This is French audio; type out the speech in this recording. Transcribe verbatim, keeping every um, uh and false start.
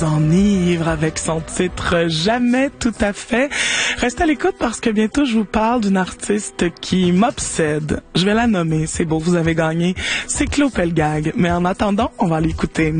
Enivre avec son titre Jamais tout à fait. Restez à l'écoute parce que bientôt je vous parle d'une artiste qui m'obsède. Je vais la nommer, c'est beau, vous avez gagné. C'est Clo Pelgag. Mais en attendant, on va l'écouter.